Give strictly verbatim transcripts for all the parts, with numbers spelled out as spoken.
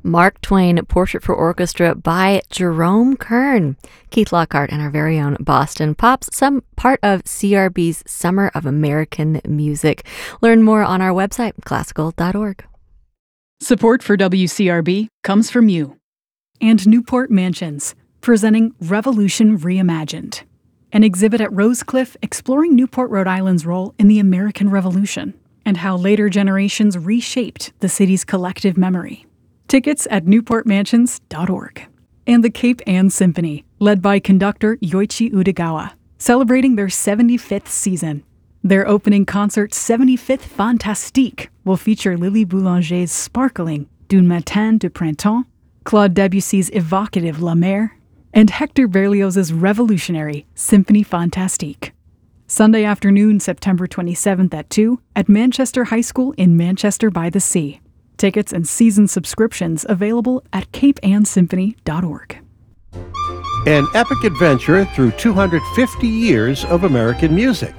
Mark Twain, Portrait for Orchestra by Jerome Kern. Keith Lockhart and our very own Boston Pops, some part of C R B's Summer of American Music. Learn more on our website, classical dot org. Support for W C R B comes from you and Newport Mansions, presenting Revolution Reimagined, an exhibit at Rosecliff exploring Newport, Rhode Island's role in the American Revolution and how later generations reshaped the city's collective memory. Tickets at newport mansions dot org. And the Cape Ann Symphony, led by conductor Yoichi Udegawa, celebrating their seventy-fifth season. Their opening concert, seventy-fifth Fantastique, will feature Lily Boulanger's sparkling D'un Matin de Printemps, Claude Debussy's evocative La Mer, and Hector Berlioz's revolutionary Symphonie Fantastique. Sunday afternoon, September twenty-seventh at two, at Manchester High School in Manchester by the Sea. Tickets and season subscriptions available at cape ann symphony dot org. An epic adventure through two hundred fifty years of American music.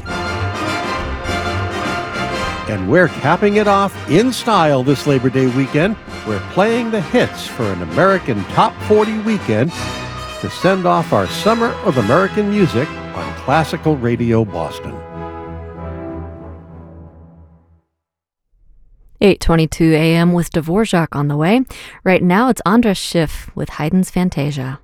And we're capping it off in style this Labor Day weekend. We're playing the hits for an American Top forty weekend to send off our Summer of American Music on Classical Radio Boston. eight twenty-two a.m. with Dvorak on the way. Right now it's Andras Schiff with Haydn's Fantasia.